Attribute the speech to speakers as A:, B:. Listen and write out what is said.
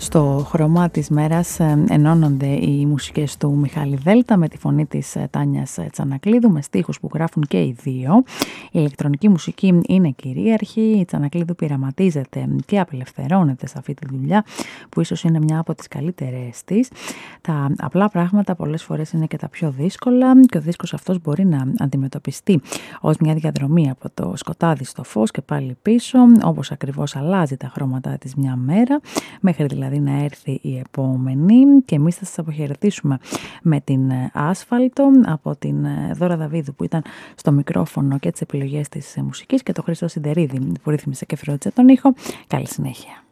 A: Στο χρώμα της μέρας ενώνονται οι μουσικές του Μιχάλη Δέλτα με τη φωνή της Τάνιας Τσανακλείδου, με στίχους που γράφουν και οι δύο. Η ηλεκτρονική μουσική είναι κυρίαρχη, η Τσανακλείδου πειραματίζεται και απελευθερώνεται σε αυτή τη δουλειά που ίσως είναι μια από τις καλύτερες της. Τα απλά πράγματα πολλές φορές είναι και τα πιο δύσκολα και ο δίσκος αυτός μπορεί να αντιμετωπιστεί ως μια διαδρομή από το σκοτάδι στο φως και πάλι πίσω, όπως ακριβώς αλλάζει τα χρώματα της μια μέρα, μέχρι δηλαδή να έρθει η επόμενη. Και εμείς θα σας αποχαιρετήσουμε με την Άσφαλτο από την Δώρα Δαβίδου που ήταν στο μικρόφωνο και τις επιλογές της μουσικής, και το Χρήστο Συντερίδη που ρύθμισε και φρόντισε τον ήχο. Καλή συνέχεια.